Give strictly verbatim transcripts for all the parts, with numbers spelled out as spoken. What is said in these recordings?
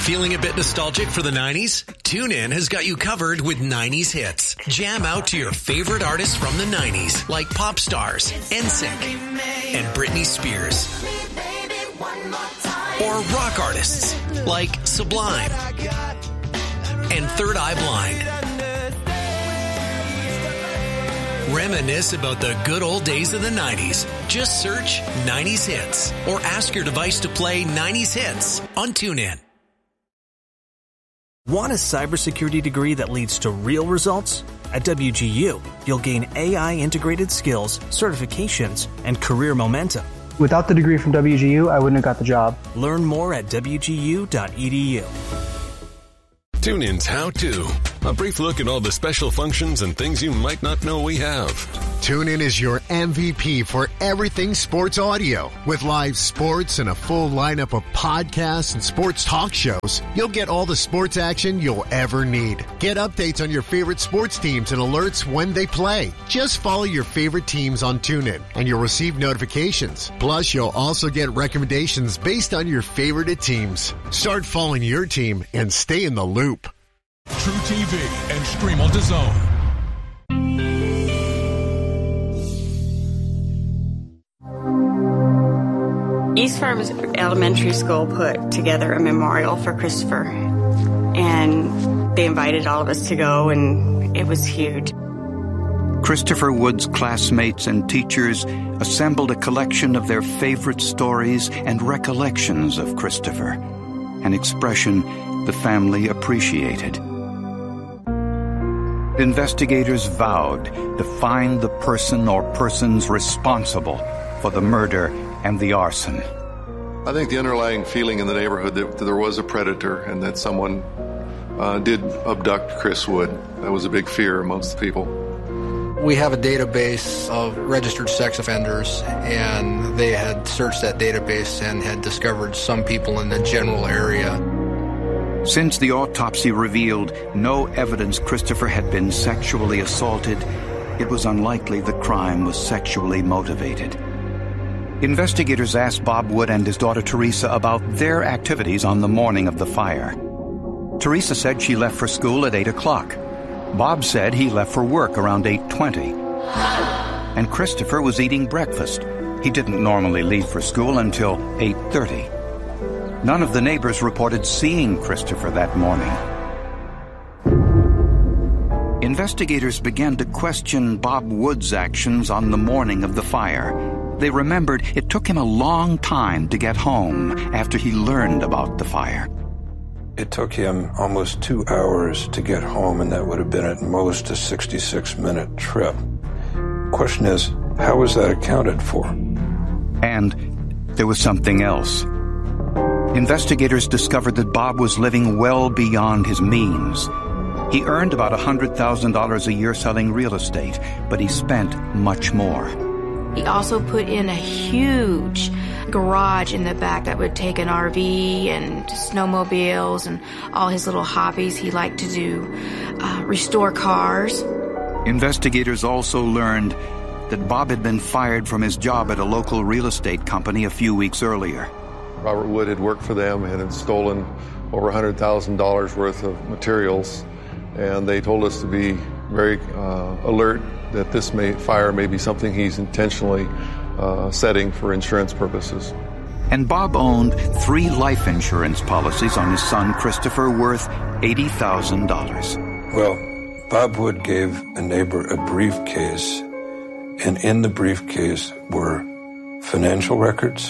Feeling a bit nostalgic for the nineties? TuneIn has got you covered with nineties hits. Jam out to your favorite artists from the nineties, like pop stars, N Sync, and Britney Spears. Or rock artists, like Sublime and Third Eye Blind. Reminisce about the good old days of the nineties. Just search nineties hits or ask your device to play nineties hits on TuneIn. Want a cybersecurity degree that leads to real results? At W G U, you'll gain A I-integrated skills, certifications, and career momentum. Without the degree from W G U, I wouldn't have got the job. Learn more at W G U dot E D U. TuneIn's How To. A brief look at all the special functions and things you might not know we have. TuneIn is your M V P for everything sports audio. With live sports and a full lineup of podcasts and sports talk shows, you'll get all the sports action you'll ever need. Get updates on your favorite sports teams and alerts when they play. Just follow your favorite teams on TuneIn and you'll receive notifications. Plus, you'll also get recommendations based on your favorite teams. Start following your team and stay in the loop. True T V and stream on DAZN. East Farms Elementary School put together a memorial for Christopher, and they invited all of us to go, and it was huge. Christopher Wood's classmates and teachers assembled a collection of their favorite stories and recollections of Christopher, an expression the family appreciated. Investigators vowed to find the person or persons responsible for the murder and the arson. I think the underlying feeling in the neighborhood that there was a predator and that someone uh, did abduct Chris Wood. That was a big fear amongst the people. We have a database of registered sex offenders, and they had searched that database and had discovered some people in the general area. Since the autopsy revealed no evidence Christopher had been sexually assaulted, it was unlikely the crime was sexually motivated. Investigators asked Bob Wood and his daughter Teresa about their activities on the morning of the fire. Teresa said she left for school at eight o'clock. Bob said he left for work around eight twenty. And Christopher was eating breakfast. He didn't normally leave for school until eight thirty. None of the neighbors reported seeing Christopher that morning. Investigators began to question Bob Wood's actions on the morning of the fire. They remembered it took him a long time to get home after he learned about the fire. It took him almost two hours to get home, and that would have been at most a sixty-six minute trip. Question is, how was that accounted for? And there was something else. Investigators discovered that Bob was living well beyond his means. He earned about one hundred thousand dollars a year selling real estate, but he spent much more. He also put in a huge garage in the back that would take an R V and snowmobiles and all his little hobbies he liked to do, uh, restore cars. Investigators also learned that Bob had been fired from his job at a local real estate company a few weeks earlier. Robert Wood had worked for them and had stolen over one hundred thousand dollars worth of materials, and they told us to be very uh, alert that this may, fire may be something he's intentionally uh, setting for insurance purposes. And Bob owned three life insurance policies on his son Christopher worth eighty thousand dollars. Well, Bob Wood gave a neighbor a briefcase, and in the briefcase were financial records,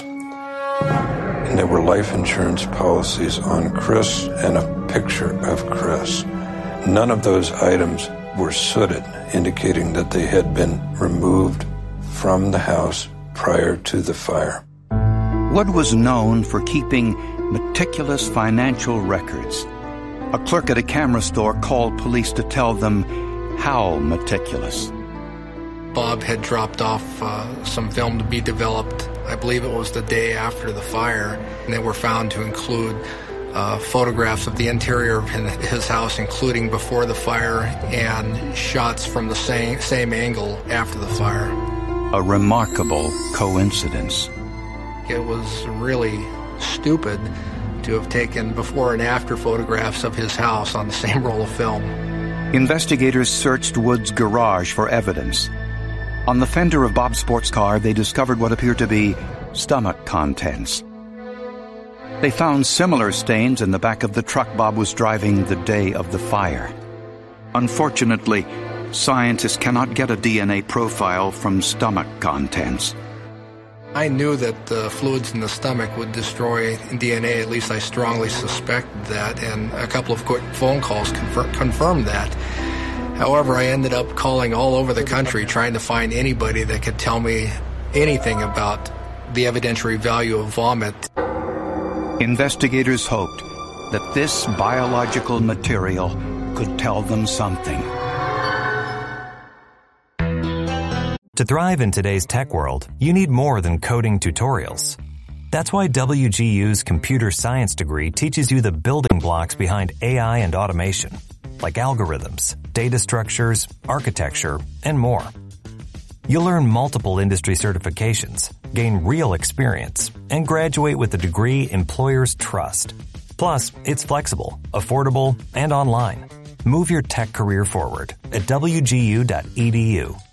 and there were life insurance policies on Chris and a picture of Chris. None of those items were sooted, indicating that they had been removed from the house prior to the fire. Wood was known for keeping meticulous financial records. A clerk at a camera store called police to tell them how meticulous. Bob had dropped off uh, some film to be developed. I believe it was the day after the fire, and they were found to include uh, photographs of the interior of his house, including before the fire, and shots from the same, same angle after the fire. A remarkable coincidence. It was really stupid to have taken before and after photographs of his house on the same roll of film. Investigators searched Wood's garage for evidence. On the fender of Bob's sports car, they discovered what appeared to be stomach contents. They found similar stains in the back of the truck Bob was driving the day of the fire. Unfortunately, scientists cannot get a D N A profile from stomach contents. I knew that the fluids in the stomach would destroy D N A. At least I strongly suspected that, and a couple of quick phone calls confir- confirmed that. However, I ended up calling all over the country trying to find anybody that could tell me anything about the evidentiary value of vomit. Investigators hoped that this biological material could tell them something. To thrive in today's tech world, you need more than coding tutorials. That's why W G U's computer science degree teaches you the building blocks behind A I and automation, like algorithms, data structures, architecture, and more. You'll earn multiple industry certifications, gain real experience, and graduate with a degree employers trust. Plus, it's flexible, affordable, and online. Move your tech career forward at W G U dot E D U.